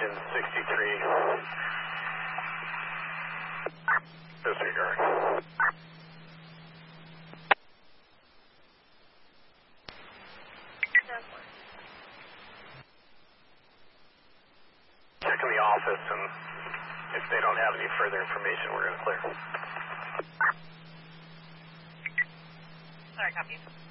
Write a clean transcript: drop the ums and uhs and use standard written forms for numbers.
engine 63. Disregard. Check in the office, and if they don't have any further information, we're going to clear. Sorry, copy.